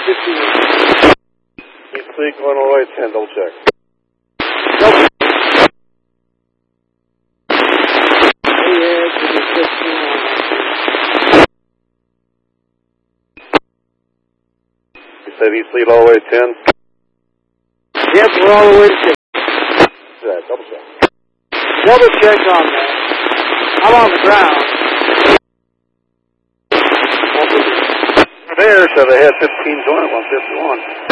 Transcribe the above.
51. East League, going all the way, 10, double check. Double. Ahead to the 51. You said East League all the way, 10? Yep, we're all the way to 10. Yeah, double check. Double check on that. I'm on the ground. There, so they had 15 joint at 151.